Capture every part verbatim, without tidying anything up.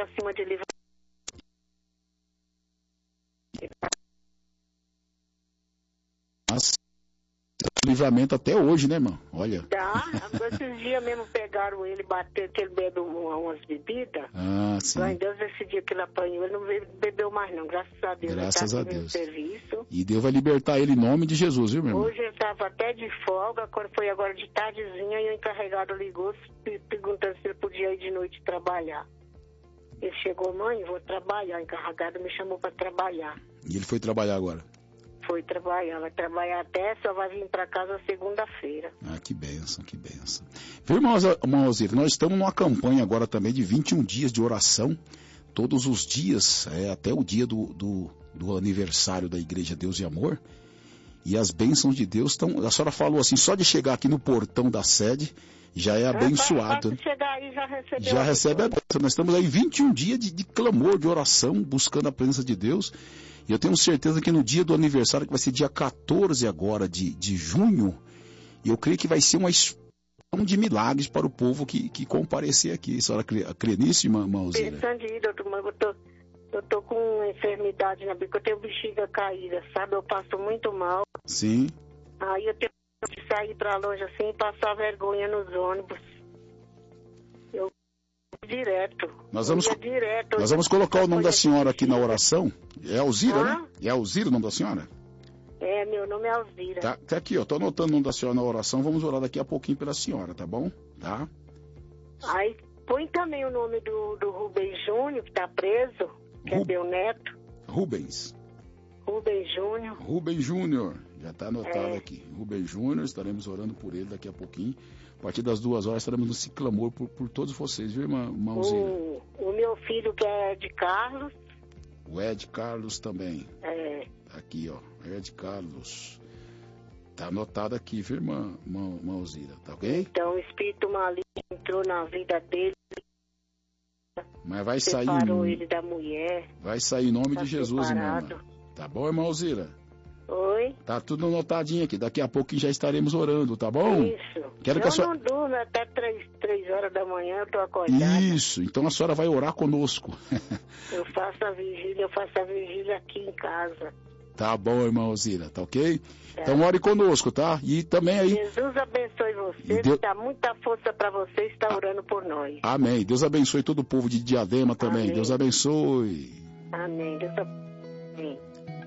cima de livro. Mas livramento até hoje, né, irmão? Olha. Dá. Esses dias mesmo pegaram ele, bateram, que ele bebe umas bebidas. Ah, sim. Glória a Deus, esse dia que ele apanhou, ele não bebeu mais não, graças a Deus. Graças ele a tá Deus. Serviço. E Deus vai libertar ele em nome de Jesus, viu, meu irmão? Hoje ele estava até de folga, quando foi agora de tardezinha, e o encarregado ligou perguntando se ele podia ir de noite trabalhar. Ele chegou, mãe, vou trabalhar. O encarregado me chamou para trabalhar. E ele foi trabalhar agora? Foi trabalhar, vai trabalhar até, só vai vir para casa segunda-feira. Ah, que bênção, que bênção. Viu, irmão, irmão Alzira, nós estamos numa campanha agora também de vinte e um dias de oração, todos os dias, é, até o dia do, do, do aniversário da Igreja Deus e Amor, e as bênçãos de Deus estão, a senhora falou assim, só de chegar aqui no portão da sede, já é abençoado. É, chegar aí, já recebeu já a recebe a bênção. Nós estamos aí vinte e um dias de, de clamor, de oração, buscando a presença de Deus. E eu tenho certeza que no dia do aniversário, que vai ser dia quatorze agora de, de junho, eu creio que vai ser uma explosão de milagres para o povo que, que comparecer aqui. A senhora crê, crê nisso, irmã Alzira? Pensando em ir, doutor, mas eu tô, eu tô com uma enfermidade na bica, eu tenho bexiga caída, sabe? Eu passo muito mal. Sim. Aí eu tenho de sair para longe assim e passar vergonha nos ônibus. Eu direto. Nós vamos, direto. nós vamos colocar o nome da senhora aqui na oração. É Alzira, ah? né? É Alzira o nome da senhora? É, meu nome é Alzira. Tá, tá aqui, ó. Tô anotando o nome da senhora na oração. Vamos orar daqui a pouquinho pela senhora, tá bom? Tá? Aí põe também o nome do, do Rubens Júnior, que tá preso, que Ru... é meu neto. Rubens. Rubens Júnior. Rubens Júnior. Já está anotado é. aqui. Rubens Júnior, estaremos orando por ele daqui a pouquinho. A partir das duas horas estaremos nesse clamor por, por todos vocês, viu, irmã Alzira? O, o meu filho, que é Ed Carlos. O Ed Carlos também. É. Aqui, ó. Ed Carlos. Tá anotado aqui, viu, irmã, irmã Alzira? Tá ok? Então, o espírito maligno entrou na vida dele. Mas vai sair. Separou ele da mulher. Vai sair em nome tá de Jesus, separado. irmã. Tá bom, irmã Alzira? Oi? Tá tudo anotadinho aqui. Daqui a pouco já estaremos orando, tá bom? Isso. Quero eu que a senhora... não durmo até três, três horas da manhã, eu tô acordada. Isso. Então a senhora vai orar conosco. Eu faço a vigília, eu faço a vigília aqui em casa. Tá bom, irmã Alzira, tá ok? É. Então ore conosco, tá? E também aí... Jesus abençoe você, Deus... dá muita força para você estar ah. orando por nós. Amém. Deus abençoe todo o povo de Diadema também. Amém. Deus abençoe. Amém. Deus abençoe.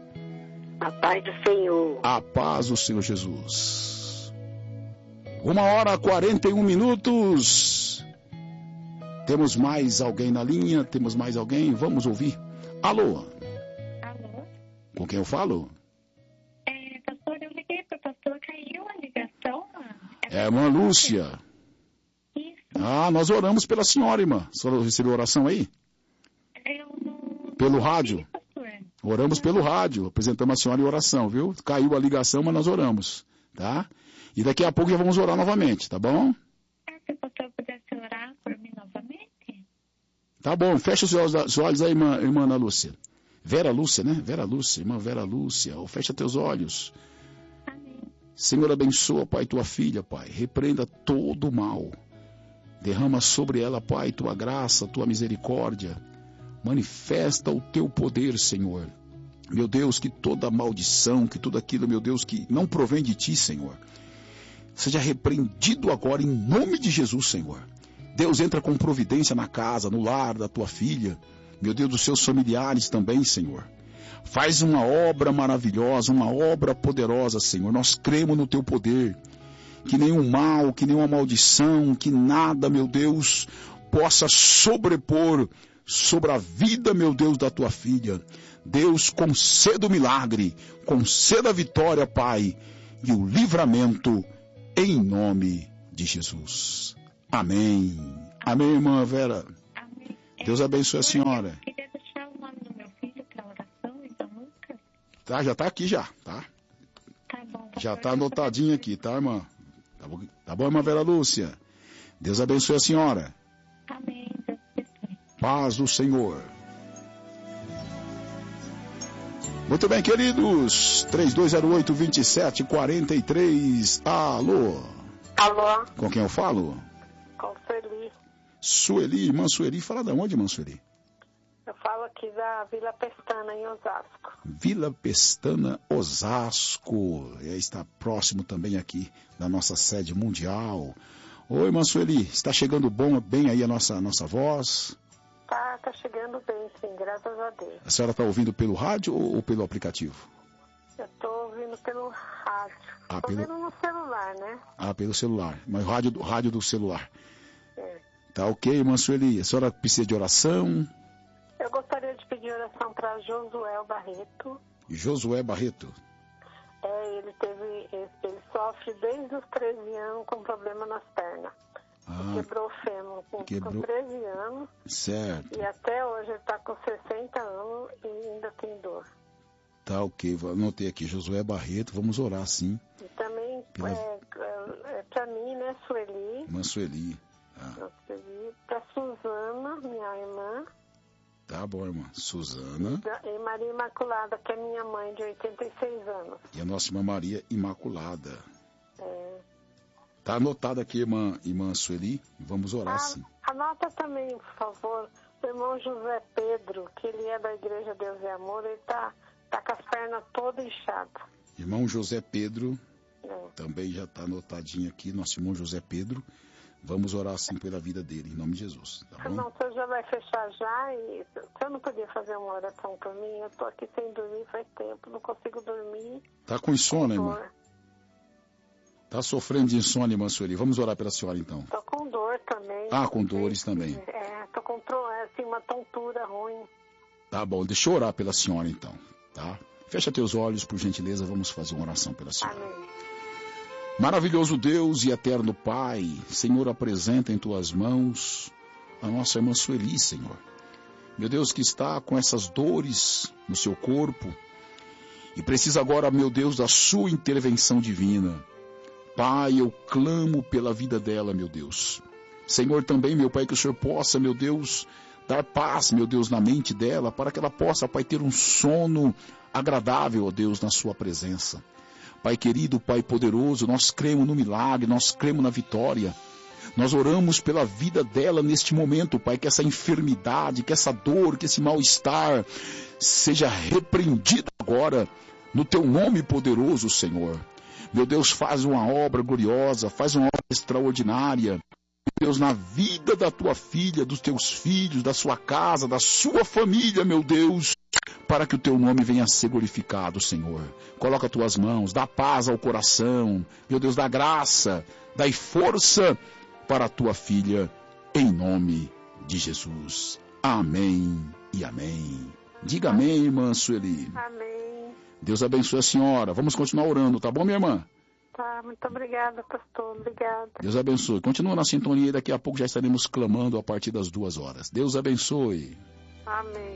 A paz do Senhor. A paz do Senhor Jesus. Uma hora e quarenta e um minutos. Temos mais alguém na linha? Temos mais alguém? Vamos ouvir. Alô? Alô? Com quem eu falo? É, pastor, eu liguei para o pastor, caiu a ligação. É a irmã Lúcia. Isso. Ah, nós oramos pela senhora, irmã. A senhora recebeu oração aí? Eu não... Pelo rádio? Oramos pelo rádio, apresentamos a senhora em oração, viu? Caiu a ligação, mas nós oramos, tá? E daqui a pouco já vamos orar novamente, tá bom? É, se o pastor pudesse orar por mim novamente. Tá bom, fecha os olhos, os olhos aí, irmã, irmã Ana Lúcia. Vera Lúcia, né? Vera Lúcia, irmã Vera Lúcia. Fecha teus olhos. Amém. Senhor, abençoa, Pai, tua filha, Pai. Repreenda todo o mal. Derrama sobre ela, Pai, tua graça, tua misericórdia. Manifesta o teu poder, Senhor. Meu Deus, que toda maldição, que tudo aquilo, meu Deus, que não provém de ti, Senhor, seja repreendido agora em nome de Jesus, Senhor. Deus, entra com providência na casa, no lar da tua filha, meu Deus, dos seus familiares também, Senhor. Faz uma obra maravilhosa, uma obra poderosa, Senhor. Nós cremos no teu poder. Que nenhum mal, que nenhuma maldição, que nada, meu Deus, possa sobrepor sobre a vida, meu Deus, da tua filha. Deus, conceda o milagre, conceda a vitória, Pai, e o livramento em nome de Jesus. Amém. Amém, irmã Vera. Amém. Deus abençoe a senhora. Eu queria deixar o nome do meu filho para oração, então, Lucas. Tá, já tá aqui já, tá? Tá bom. Já tá anotadinho aqui, tá, irmã? Tá bom, tá bom, irmã Vera Lúcia? Deus abençoe a senhora. Amém. Paz do Senhor. Muito bem, queridos. três dois zero oito, dois sete quatro três. Alô? Alô? Com quem eu falo? Com Sueli. Sueli, irmã Sueli. Fala de onde, irmã Sueli? aqui da Vila Pestana, em Osasco. Vila Pestana, Osasco. É, está próximo também aqui da nossa sede mundial. Oi, irmã Sueli, está chegando bom, bem aí a nossa, a nossa voz? Tá, tá chegando bem, sim, graças a Deus. A senhora está ouvindo pelo rádio ou, ou pelo aplicativo? Eu tô ouvindo pelo rádio. Ah, tô pelo... ouvindo no celular, né? Ah, pelo celular. Mas rádio, do- rádio do celular. É. Tá ok, irmã Sueli. A senhora precisa de oração? Eu gostaria de pedir oração para Josué Barreto. Josué Barreto. É, ele teve, ele sofre desde os treze anos com problema nas pernas. Ah, Quebrou o fêmur com, quebrou. com treze anos certo. e até hoje ele está com sessenta anos e ainda tem dor. Tá ok, vou- anotei aqui. Josué Barreto, vamos orar sim. E também Pela- é, é, é para mim, né, Sueli, Irmã Sueli. Ah, para Suzana, minha irmã, tá bom, irmã. Suzana da- e Maria Imaculada, que é minha mãe, de oitenta e seis anos. e a nossa irmã Maria Imaculada. É. Tá anotado aqui, irmã, irmã Sueli. Vamos orar sim. Ah, anota também, por favor, o irmão José Pedro, que ele é da Igreja Deus e Amor, ele tá, tá com as pernas todas inchadas. Irmão José Pedro, É. também já tá anotadinho aqui, nosso irmão José Pedro. Vamos orar sim pela vida dele, em nome de Jesus, tá bom? Não, o senhor já vai fechar já e o senhor não podia fazer uma oração por mim? Eu tô aqui sem dormir faz tempo, não consigo dormir. Tá com insônia, irmã? Dor. Tá sofrendo de insônia, irmã Sueli. Vamos orar pela senhora, então. Tô com dor também. Ah, com dores também. É, tô com tro- assim, uma tontura ruim. Tá bom, deixa eu orar pela senhora, então, tá? Fecha teus olhos, por gentileza, vamos fazer uma oração pela senhora. Amém. Maravilhoso Deus e eterno Pai, Senhor, apresenta em tuas mãos a nossa irmã Sueli, Senhor. Meu Deus, que está com essas dores no seu corpo e precisa agora, meu Deus, da sua intervenção divina. Pai, eu clamo pela vida dela, meu Deus. Senhor, também, meu Pai, que o Senhor possa, meu Deus, dar paz, meu Deus, na mente dela, para que ela possa, Pai, ter um sono agradável, ó Deus, na sua presença. Pai querido, Pai poderoso, nós cremos no milagre, nós cremos na vitória. Nós oramos pela vida dela neste momento, Pai, que essa enfermidade, que essa dor, que esse mal-estar seja repreendido agora no Teu nome poderoso, Senhor. Meu Deus, faz uma obra gloriosa, faz uma obra extraordinária. Meu Deus, na vida da Tua filha, dos Teus filhos, da sua casa, da sua família, meu Deus, para que o Teu nome venha a ser glorificado, Senhor. Coloca as Tuas mãos, dá paz ao coração, meu Deus, dá graça, dá força para a Tua filha, em nome de Jesus. Amém e amém. Diga amém, irmã Sueli. Amém. Deus abençoe a senhora. Vamos continuar orando, tá bom, minha irmã? Tá, muito obrigada, pastor. Obrigada. Deus abençoe. Continua na sintonia e daqui a pouco já estaremos clamando a partir das duas horas. Deus abençoe. Amém.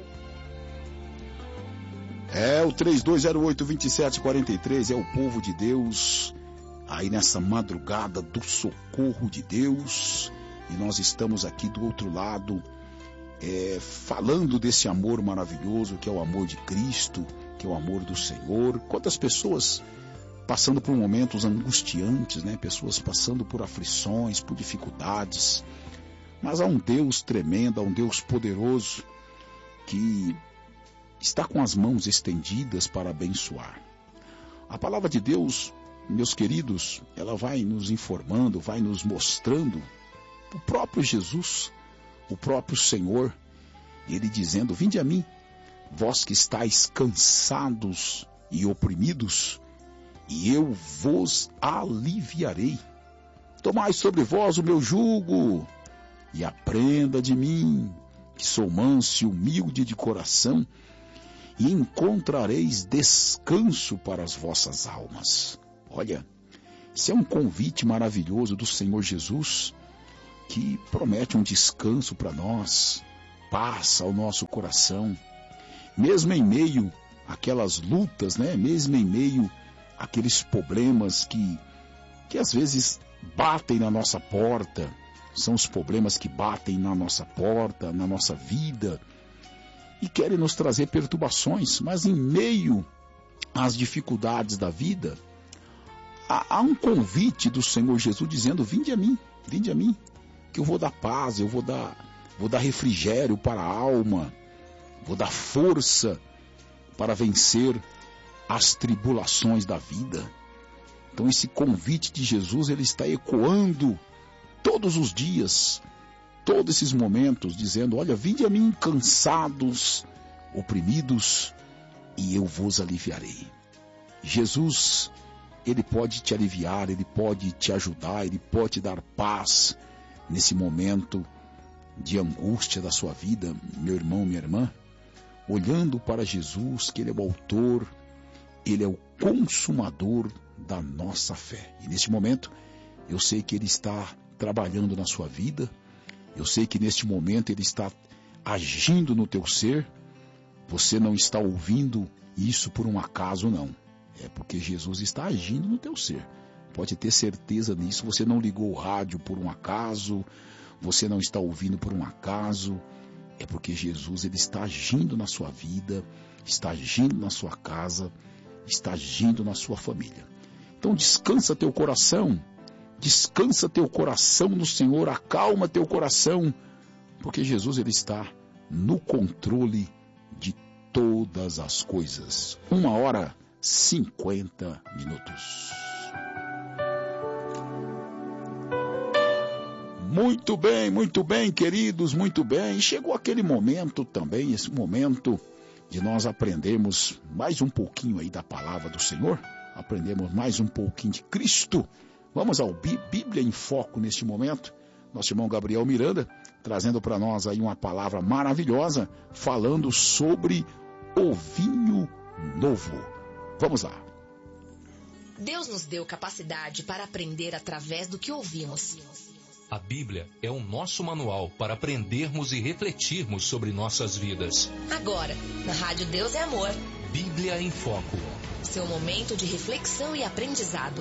É o três dois zero oito, dois sete quatro três, é o povo de Deus, aí nessa madrugada do socorro de Deus, e nós estamos aqui do outro lado, é, falando desse amor maravilhoso, que é o amor de Cristo, que é o amor do Senhor. Quantas pessoas passando por momentos angustiantes, né? Pessoas passando por aflições, por dificuldades, mas há um Deus tremendo, há um Deus poderoso, que está com as mãos estendidas para abençoar. A palavra de Deus, meus queridos, ela vai nos informando, vai nos mostrando o próprio Jesus, o próprio Senhor, ele dizendo: vinde a mim, vós que estáis cansados e oprimidos, e eu vos aliviarei. Tomai sobre vós o meu jugo e aprenda de mim, que sou manso e humilde de coração, e encontrareis descanso para as vossas almas. Olha, isso é um convite maravilhoso do Senhor Jesus, que promete um descanso para nós, paz ao nosso coração, mesmo em meio àquelas lutas, né? Mesmo em meio àqueles problemas que, que às vezes batem na nossa porta, são os problemas que batem na nossa porta, na nossa vida, e querem nos trazer perturbações, mas em meio às dificuldades da vida, há, há um convite do Senhor Jesus dizendo: vinde a mim, vinde a mim, que eu vou dar paz, eu vou dar, vou dar refrigério para a alma, vou dar força para vencer as tribulações da vida. Então esse convite de Jesus, ele está ecoando todos os dias, todos esses momentos, dizendo: olha, vinde a mim cansados, oprimidos, e eu vos aliviarei. Jesus, ele pode te aliviar, ele pode te ajudar, ele pode te dar paz nesse momento de angústia da sua vida, meu irmão, minha irmã, olhando para Jesus, que ele é o autor, ele é o consumador da nossa fé. E neste momento, eu sei que ele está trabalhando na sua vida, eu sei que neste momento ele está agindo no teu ser. Você não está ouvindo isso por um acaso, não. É porque Jesus está agindo no teu ser. Pode ter certeza nisso. Você não ligou o rádio por um acaso, você não está ouvindo por um acaso. É porque Jesus, ele está agindo na sua vida, está agindo na sua casa, está agindo na sua família. Então descansa teu coração, descansa teu coração no Senhor, acalma teu coração, porque Jesus, ele está no controle de todas as coisas. Uma hora, cinquenta minutos. Muito bem, muito bem, queridos, muito bem. Chegou aquele momento também, esse momento de nós aprendermos mais um pouquinho aí da palavra do Senhor, aprendemos mais um pouquinho de Cristo. Vamos ao Bí- Bíblia em Foco neste momento. Nosso irmão Gabriel Miranda trazendo para nós aí uma palavra maravilhosa, falando sobre o vinho novo. Vamos lá. Deus nos deu capacidade para aprender através do que ouvimos. A Bíblia é o nosso manual para aprendermos e refletirmos sobre nossas vidas. Agora, na Rádio Deus é Amor. Bíblia em Foco. Seu momento de reflexão e aprendizado.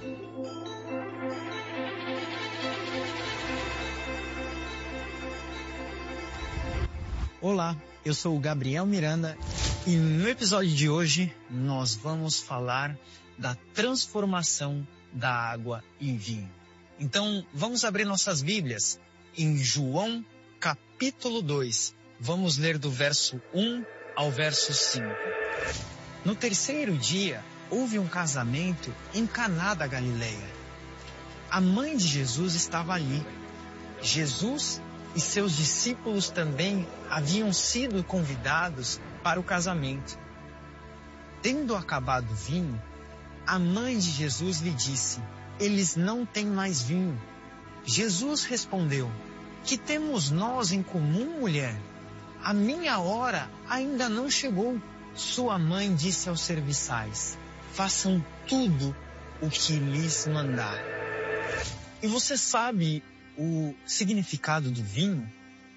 Olá, eu sou o Gabriel Miranda e no episódio de hoje nós vamos falar da transformação da água em vinho. Então, vamos abrir nossas Bíblias em João capítulo dois. Vamos ler do verso um ao verso cinco. No terceiro dia, houve um casamento em Caná da Galileia. A mãe de Jesus estava ali. Jesus e seus discípulos também haviam sido convidados para o casamento. Tendo acabado o vinho, a mãe de Jesus lhe disse: eles não têm mais vinho. Jesus respondeu: que temos nós em comum, mulher? A minha hora ainda não chegou. Sua mãe disse aos serviçais: façam tudo o que lhes mandar. E você sabe o significado do vinho?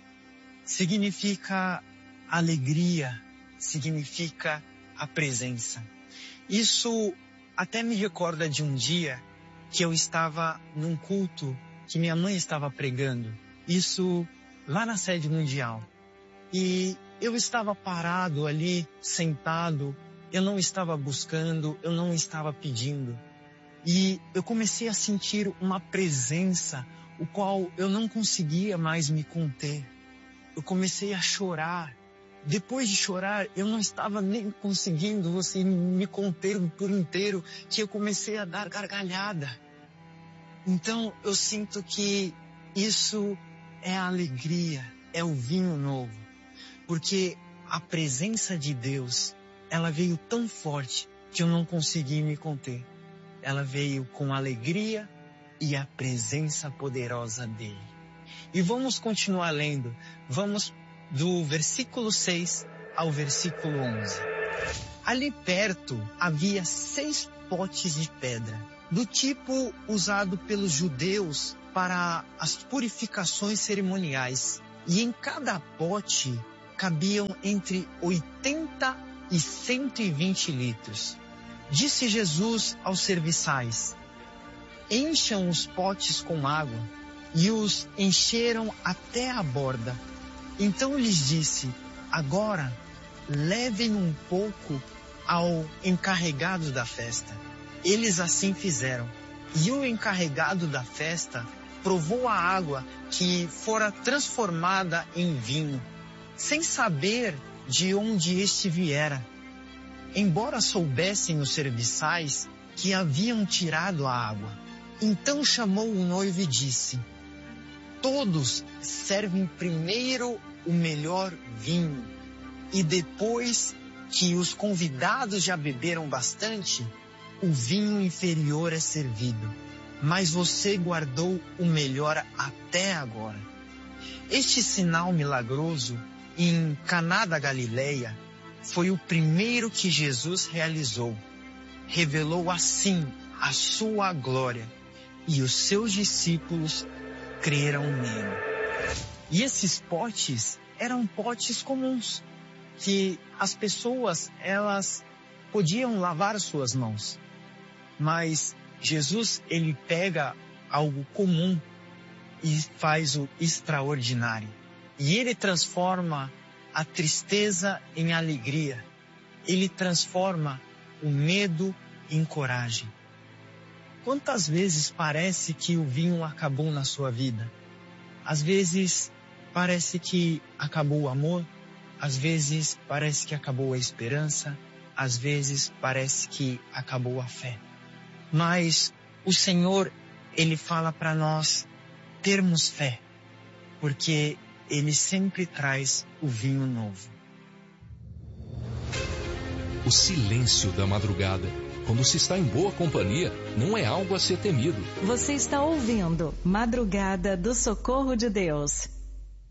Significa alegria, significa a presença. Isso até me recorda de um dia que eu estava num culto que minha mãe estava pregando. Isso lá na sede mundial. E eu estava parado ali, sentado. Eu não estava buscando, eu não estava pedindo. E eu comecei a sentir uma presença, o qual eu não conseguia mais me conter. Eu comecei a chorar. Depois de chorar, eu não estava nem conseguindo assim, me conter por inteiro, que eu comecei a dar gargalhada. Então, eu sinto que isso é a alegria, é o vinho novo. Porque a presença de Deus, ela veio tão forte que eu não consegui me conter. Ela veio com alegria e a presença poderosa dele. E vamos continuar lendo. Vamos do versículo seis ao versículo onze. Ali perto havia seis potes de pedra, do tipo usado pelos judeus para as purificações cerimoniais. E em cada pote cabiam entre oitenta e cento e vinte litros. Disse Jesus aos serviçais: encham os potes com água, e os encheram até a borda. Então lhes disse: agora levem um pouco ao encarregado da festa. Eles assim fizeram. E o encarregado da festa provou a água que fora transformada em vinho, sem saber de onde este viera, embora soubessem os serviçais que haviam tirado a água. Então chamou o noivo e disse: todos servem primeiro o melhor vinho, e depois que os convidados já beberam bastante, o vinho inferior é servido. Mas você guardou o melhor até agora. Este sinal milagroso em Caná da Galileia foi o primeiro que Jesus realizou. Revelou assim a sua glória, e os seus discípulos creram nele. E esses potes eram potes comuns, que as pessoas, elas podiam lavar suas mãos. Mas Jesus, ele pega algo comum e faz o extraordinário. E ele transforma a tristeza em alegria. Ele transforma o medo em coragem. Quantas vezes parece que o vinho acabou na sua vida? Às vezes parece que acabou o amor, às vezes parece que acabou a esperança, às vezes parece que acabou a fé. Mas o Senhor, ele fala para nós termos fé, porque ele sempre traz o vinho novo. O silêncio da madrugada, quando se está em boa companhia, não é algo a ser temido. Você está ouvindo Madrugada do Socorro de Deus.